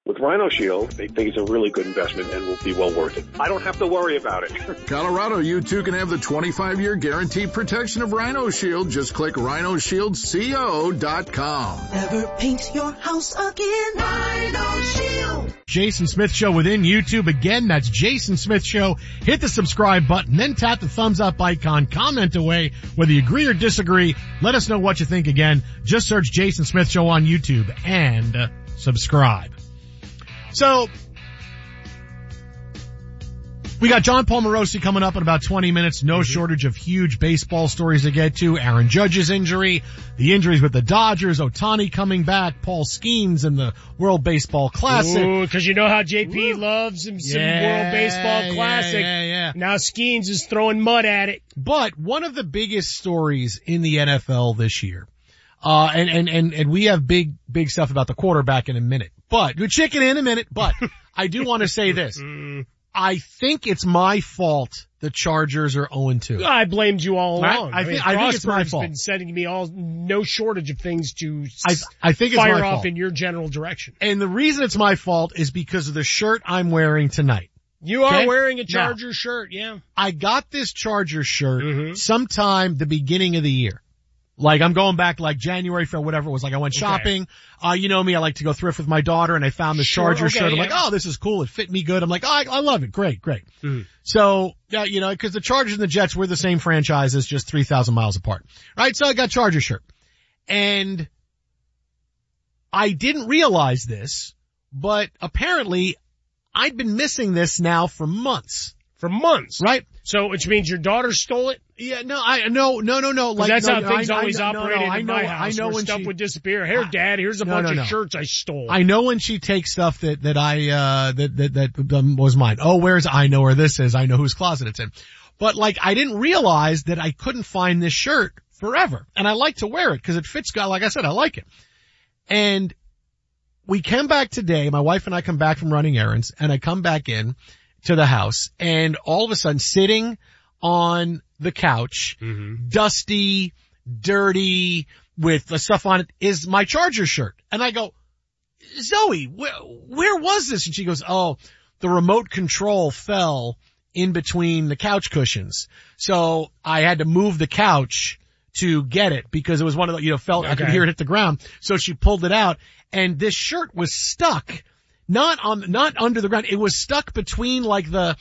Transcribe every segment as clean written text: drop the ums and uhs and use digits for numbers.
With Rhino Shield, they think it's a really good investment and will be well worth it. I don't have to worry about it. Colorado, you too can have the 25-year guaranteed protection of Rhino Shield. Just click rhinoshieldco.com. Never paint your house again. Rhino Shield. Jason Smith Show within YouTube. Again, that's Jason Smith Show. Hit the subscribe button, then tap the thumbs up icon. Comment away whether you agree or disagree. Let us know what you think. Again, just search Jason Smith Show on YouTube and subscribe. So, we got John Paul Morosi coming up in about 20 minutes. No shortage of huge baseball stories to get to. Aaron Judge's injury, the injuries with the Dodgers, Ohtani coming back, Paul Skeens in the World Baseball Classic. Ooh, because you know how JP loves some World Baseball Classic. Yeah. Now Skeens is throwing mud at it. But one of the biggest stories in the NFL this year, and we have big stuff about the quarterback in a minute. But, good chicken in a minute, but I do want to say this. I think it's my fault the Chargers are 0-2. I blamed you all along. I think it's my fault. Been sending me no shortage of things to I think it's fire my off fault. in your general direction. And the reason it's my fault is because of the shirt I'm wearing tonight. You are wearing a Chargers shirt, yeah. I got this Chargers shirt sometime the beginning of the year. Like, I'm going back like January, February, whatever it was. Like, I went shopping. You know me, I like to go thrift with my daughter, and I found this Charger shirt. I'm like, oh, this is cool. It fit me good. I'm like, oh, I love it. Great. So, you know, because the Chargers and the Jets were the same franchises, just 3,000 miles apart. Right? So I got Charger shirt. And I didn't realize this, but apparently I'd been missing this now for months. For months? Right? So, which means your daughter stole it? Yeah, no. Like, that's how things always operated in my house. I know when stuff would disappear. Here, Dad, here's a bunch of shirts I stole. I know when she takes stuff that was mine. Oh, I know where this is. I know whose closet it's in. But like, I didn't realize that I couldn't find this shirt forever. And I like to wear it because it fits, like I said, I like it. And we came back today, my wife and I come back from running errands, and I come back in to the house, and all of a sudden, sitting on the couch, dusty, dirty, with the stuff on it, is my Charger shirt. And I go, Zoe, where was this? And she goes, oh, the remote control fell in between the couch cushions. So I had to move the couch to get it because it was one of the, I could hear it hit the ground. So she pulled it out, and this shirt was stuck. Not under the ground. It was stuck between like the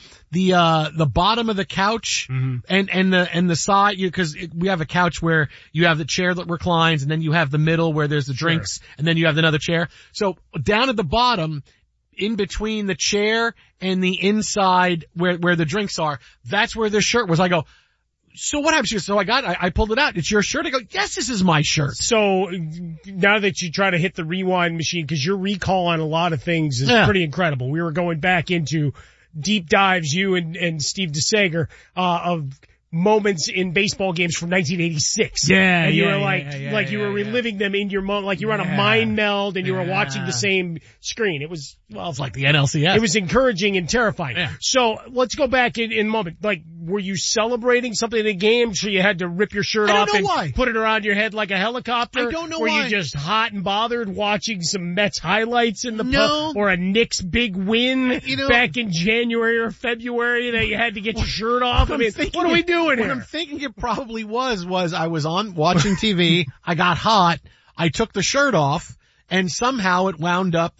bottom of the couch and the side, because we have a couch where you have the chair that reclines, and then you have the middle where there's the drinks, and then you have another chair. So down at the bottom, in between the chair and the inside where the drinks are, that's where this shirt was. I go, so what happened? She goes, so I pulled it out. It's your shirt? I go, yes, this is my shirt. So now that you try to hit the rewind machine, because your recall on a lot of things is pretty incredible. We were going back into deep dives, you and Steve DeSager, of moments in baseball games from 1986. And you were you were reliving them in your moment, like you were on a mind meld and you were watching the same screen. It was, it's like the NLCS. It was encouraging and terrifying. Yeah. So let's go back in a moment. Like, were you celebrating something in the game so you had to rip your shirt off and put it around your head like a helicopter? I don't know why. Were you just hot and bothered watching some Mets highlights in the or a Knicks big win back in January or February that you had to get your shirt off? I mean, what are we doing here? What I'm thinking it probably was I was on watching TV, I got hot, I took the shirt off, and somehow it wound up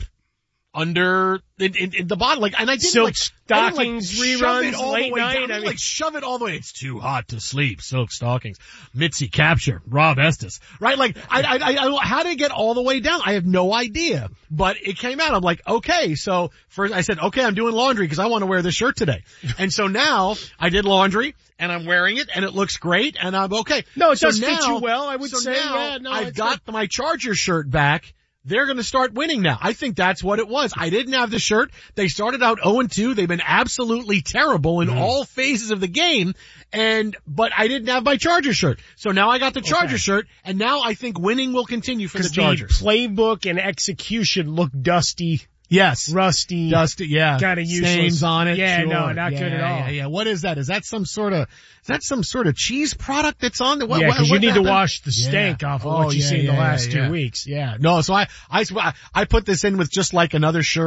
under in the bottom, and I didn't Silk Stockings reruns late night. I mean, shove it all the way. It's too hot to sleep. Silk Stockings, Mitzi Capture, Rob Estes, right? Like I how did it get all the way down? I have no idea, but it came out. I'm like, okay. So first I said, okay, I'm doing laundry because I want to wear this shirt today, and so now I did laundry and I'm wearing it and it looks great and I'm okay. No, it does fit you well. I would say. Now, I've got my Charger shirt back. They're going to start winning now. I think that's what it was. I didn't have the shirt. They started out 0-2. They've been absolutely terrible in all phases of the game. But I didn't have my Charger shirt. So now I got the Charger shirt, and now I think winning will continue for the Chargers. The playbook and execution look dusty. Yes. Rusty. Dusty, yeah. Kind of useless. Stains on it. Yeah, sure. no, not good at all. Yeah. What is that? Is that some sort of cheese product that's on there? Because you need to wash the stank off of what you've seen the last 2 weeks. Yeah. No, so I put this in with just like another shirt.